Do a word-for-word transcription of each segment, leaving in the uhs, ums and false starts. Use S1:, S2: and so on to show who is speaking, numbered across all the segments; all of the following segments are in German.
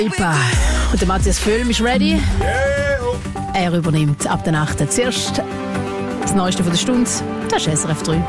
S1: Und der Matthias Völlm ist ready. Er übernimmt ab der Nacht zuerst das Neueste von der Stunde. Das ist S R F drei.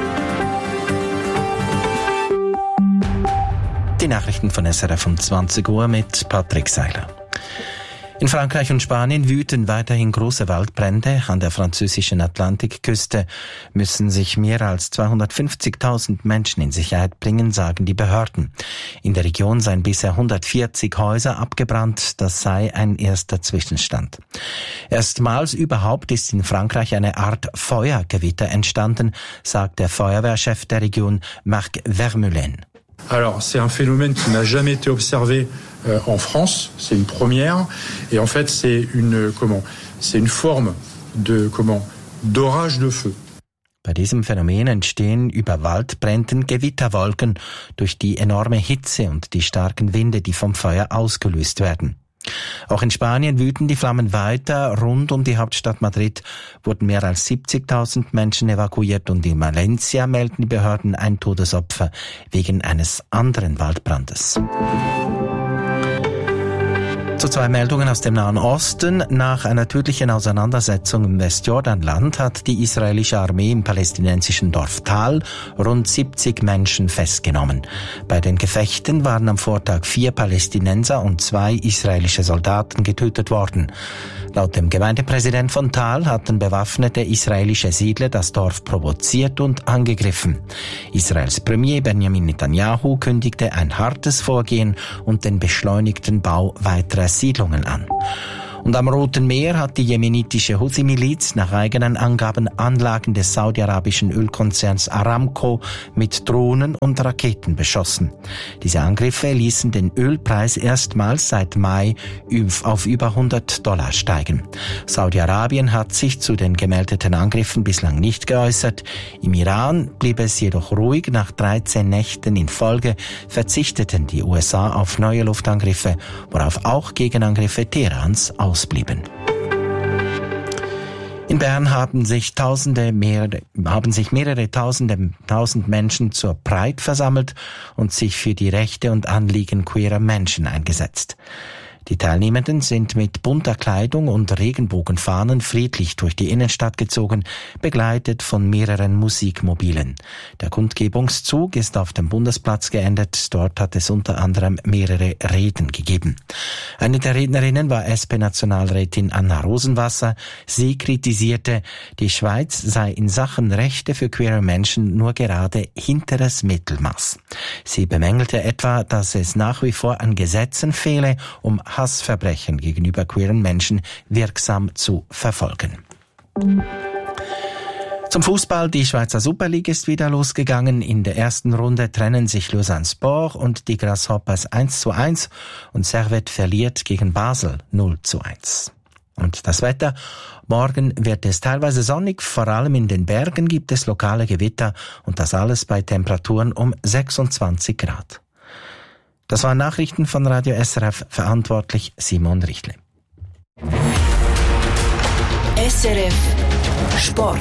S2: Die Nachrichten von S R F um zwanzig Uhr mit Patrick Seiler. In Frankreich und Spanien wüten weiterhin große Waldbrände. An der französischen Atlantikküste müssen sich mehr als zweihundertfünfzigtausend Menschen in Sicherheit bringen, sagen die Behörden. In der Region seien bisher hundertvierzig Häuser abgebrannt. Das sei ein erster Zwischenstand. Erstmals überhaupt ist in Frankreich eine Art Feuergewitter entstanden, sagt der Feuerwehrchef der Region, Marc Vermeulen.
S3: Alors, c'est un phénomène qui n'a jamais été observé euh, en France. C'est une première. Et en fait, c'est une, comment, c'est une forme de, comment, d'orage de feu.
S2: Bei diesem Phänomen entstehen über Waldbränden Gewitterwolken durch die enorme Hitze und die starken Winde, die vom Feuer ausgelöst werden. Auch in Spanien wüten die Flammen weiter. Rund um die Hauptstadt Madrid wurden mehr als siebzigtausend Menschen evakuiert und in Valencia melden die Behörden ein Todesopfer wegen eines anderen Waldbrandes. Zu zwei Meldungen aus dem Nahen Osten. Nach einer tödlichen Auseinandersetzung im Westjordanland hat die israelische Armee im palästinensischen Dorf Tal rund siebzig Menschen festgenommen. Bei den Gefechten waren am Vortag vier Palästinenser und zwei israelische Soldaten getötet worden. Laut dem Gemeindepräsident von Tal hatten bewaffnete israelische Siedler das Dorf provoziert und angegriffen. Israels Premier Benjamin Netanyahu kündigte ein hartes Vorgehen und den beschleunigten Bau weiterer Siedlungen an. Und am Roten Meer hat die jemenitische Houthi-Miliz nach eigenen Angaben Anlagen des saudi-arabischen Ölkonzerns Aramco mit Drohnen und Raketen beschossen. Diese Angriffe ließen den Ölpreis erstmals seit Mai auf über hundert Dollar steigen. Saudi-Arabien hat sich zu den gemeldeten Angriffen bislang nicht geäußert. Im Iran blieb es jedoch ruhig. Nach dreizehn Nächten in Folge verzichteten die U S A auf neue Luftangriffe, worauf auch Gegenangriffe Teherans ausblieben. In Bern haben sich Tausende, mehrere, haben sich mehrere Tausende, tausend Menschen zur Pride versammelt und sich für die Rechte und Anliegen queerer Menschen eingesetzt. Die Teilnehmenden sind mit bunter Kleidung und Regenbogenfahnen friedlich durch die Innenstadt gezogen, begleitet von mehreren Musikmobilen. Der Kundgebungszug ist auf dem Bundesplatz geendet. Dort hat es unter anderem mehrere Reden gegeben. Eine der Rednerinnen war S P-Nationalrätin Anna Rosenwasser. Sie kritisierte, die Schweiz sei in Sachen Rechte für queere Menschen nur gerade hinteres Mittelmaß. Sie bemängelte etwa, dass es nach wie vor an Gesetzen fehle, um Hassverbrechen gegenüber queeren Menschen wirksam zu verfolgen. Zum Fußball. Die Schweizer Super League ist wieder losgegangen. In der ersten Runde trennen sich Lausanne Sport und die Grasshoppers eins zu eins und Servette verliert gegen Basel null zu eins. Und das Wetter. Morgen wird es teilweise sonnig, vor allem in den Bergen gibt es lokale Gewitter und das alles bei Temperaturen um sechsundzwanzig Grad. Das waren Nachrichten von Radio S R F, verantwortlich Simon Richtle.
S4: S R F Sport.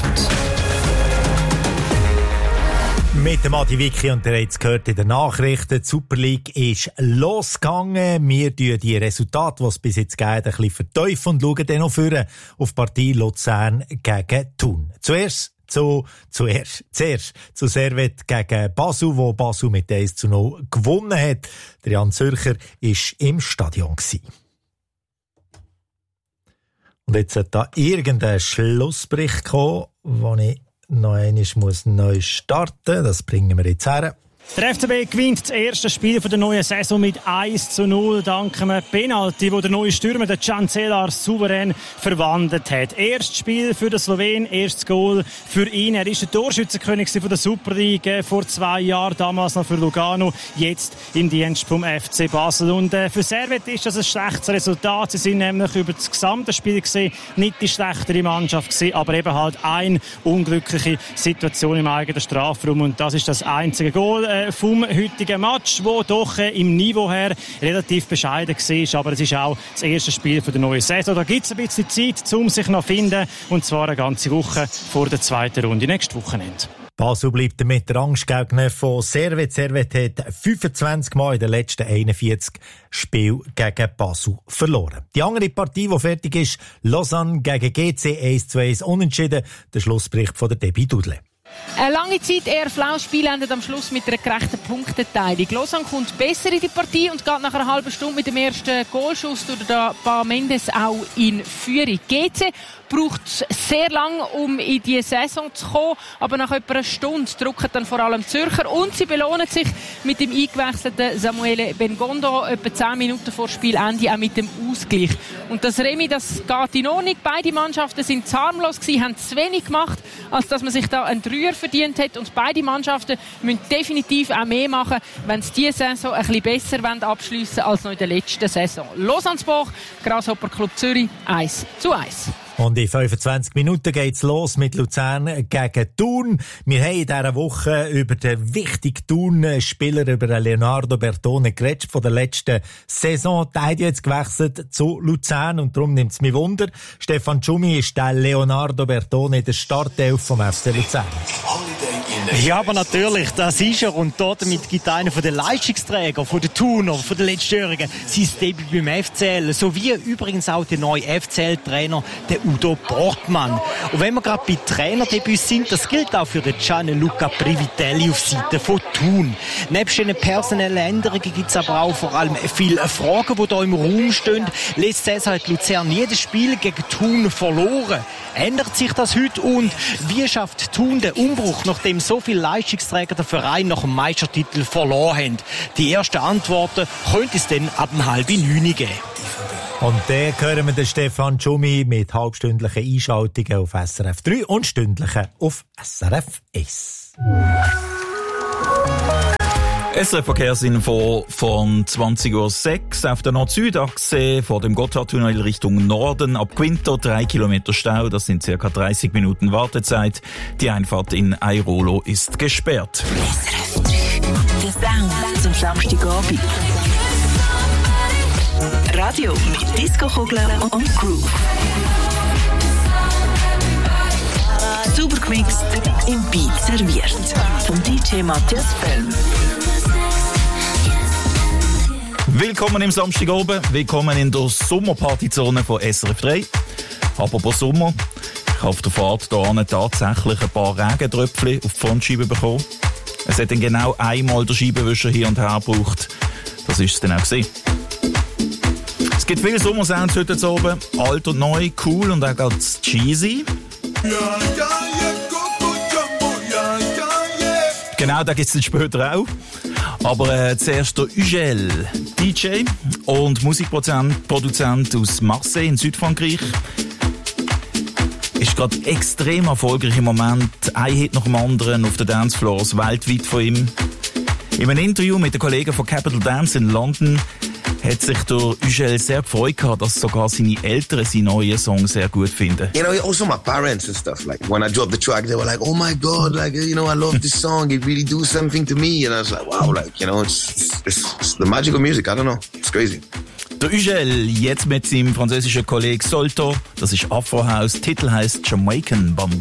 S5: Mit dem Adi Vicky und ihr habt es gehört in den Nachrichten, die Super League ist losgegangen. Wir schauen die Resultate, die es bis jetzt geht, ein bisschen vertiefen und schauen dann noch vorne auf die Partie Luzern gegen Thun. Zuerst Zu, zuerst, zuerst zu Servette gegen Basel, wo Basel mit eins zu null gewonnen hat. Der Jan Zürcher war im Stadion gewesen. Und jetzt hat da irgendein Schlussbericht gekommen, wo ich noch einmal muss neu starten muss. Das bringen wir jetzt her.
S6: Der F C B gewinnt das erste Spiel der neuen Saison mit eins zu null dank einem Penalty, wo der neue Stürmer, der Cancelar, souverän verwandelt hat. Erstes Spiel für den Slowen, erstes Goal für ihn. Er ist der Torschützenkönig von der Super League vor zwei Jahren, damals noch für Lugano, jetzt im Dienst vom F C Basel. Und äh, für Servette ist das ein schlechtes Resultat. Sie sind nämlich über das gesamte Spiel gesehen nicht die schlechtere Mannschaft gewesen, aber eben halt eine unglückliche Situation im eigenen Strafraum. Und das ist das einzige Goal vom heutigen Match, wo doch äh, im Niveau her relativ bescheiden war. Aber es ist auch das erste Spiel der neuen Saison. Da gibt es ein bisschen Zeit, um sich noch zu finden. Und zwar eine ganze Woche vor der zweiten Runde nächstes Wochenende.
S5: Basel bleibt mit der Angstgegner von Servet. Servet hat fünfundzwanzig Mal in den letzten einundvierzig Spielen gegen Basel verloren. Die andere Partie, die fertig ist, Lausanne gegen G C eins zu eins unentschieden. Der Schlussbericht von der Debbie Dudle.
S7: Eine lange Zeit eher flaues Spiel endet am Schluss mit einer gerechten Punkteteilung. Lausanne kommt besser in die Partie und geht nach einer halben Stunde mit dem ersten Goalschuss durch den Bar Mendes auch in Führung. G C braucht sehr lang, um in die Saison zu kommen, aber nach etwa einer Stunde drücken dann vor allem Zürcher und sie belohnen sich mit dem eingewechselten Samuele Bengondo etwa zehn Minuten vor Spielende auch mit dem Ausgleich. Und das Remis, das geht in Ordnung. Beide Mannschaften sind harmlos gewesen, haben zu wenig gemacht, als dass man sich da einen Dreier verdient hat, und beide Mannschaften müssen definitiv auch mehr machen, wenn sie diese Saison ein bisschen besser abschliessen wollen als noch in der letzten Saison. Lausanne-Boch, Grasshopper Club Zürich eins zu eins.
S5: Und in fünfundzwanzig Minuten geht's los mit Luzern gegen Thun. Wir haben in dieser Woche über den wichtigen Thun-Spieler, über Leonardo Bertone geredet von der letzten Saison. Der hat jetzt gewechselt zu Luzern und darum nimmt es mich Wunder. Stefan Tschumi ist der Leonardo Bertone in der Startelf vom F C Luzern.
S8: Ja, aber natürlich, das ist er. Und damit gibt einer von den Leistungsträgern, von den Thuner, von den Letztjährigen, sein Debüt beim F C L. Sowie übrigens auch der neue F C L-Trainer, der Udo Portmann. Und wenn wir gerade bei Trainerdebüts sind, das gilt auch für den Gianluca Privitelli auf Seite von Thun. Nebst den personellen Änderungen gibt es aber auch vor allem viele Fragen, die hier im Raum stehen. Letzte Saison hat Luzern jedes Spiel gegen Thun verloren. Ändert sich das heute und wie schafft Thun den Umbruch, nachdem so viele Leistungsträger den Verein nach dem Meistertitel verloren haben? Die ersten Antworten könnte es dann ab dem halben neun geben.
S5: Und dann hören wir den Stefan Tschumi mit halbstündlichen Einschaltungen auf S R F drei und stündlichen auf S R F eins.
S9: S R F-Verkehrsinfo von zwanzig Uhr sechs auf der Nord-Süd-Achse vor dem Gotthardtunnel Richtung Norden ab Quinto, drei Kilometer Stau, das sind circa dreißig Minuten Wartezeit. Die Einfahrt in Airolo ist gesperrt.
S4: S R F drei, der Sound zum Samstagabend. Radio mit Disco-Kugeln und Groove. Super gemixt, im Beat serviert. Vom D J Matthias Film.
S9: Willkommen im Samstagabend, willkommen in der Sommerpartyzone von S R F drei. Apropos Sommer, ich habe auf der Fahrt hierhin tatsächlich ein paar Regentröpfchen auf die Frontscheibe bekommen. Es hat dann genau einmal der Scheibenwischer hier und her gebraucht. Das ist es dann auch gewesen. Es gibt viele Sommersounds heute oben, alt und neu, cool und auch ganz cheesy. Genau, da gibt es dann später auch. Aber äh, zuerst der Ugel, D J und Musikproduzent Produzent aus Marseille in Südfrankreich. Ist gerade extrem erfolgreich im Moment. Ein Hit nach dem anderen auf den Dancefloors weltweit von ihm. In einem Interview mit den Kollegen von Capital Dance in London hat sich der Ugel sehr gefreut gehabt, dass sogar seine Eltern seinen neuen Song sehr gut finden.
S10: You know, also my parents and stuff. Like when I dropped the track, they were like, "Oh my God, like you know, I love this song. It really do something to me." And I was like, "Wow, like you know, it's it's, it's the magic of music. I don't know, it's crazy."
S9: Der Ugel jetzt mit seinem französischen Kollegen Solto. Das ist Afro House. Titel heißt Jamaican Bamba.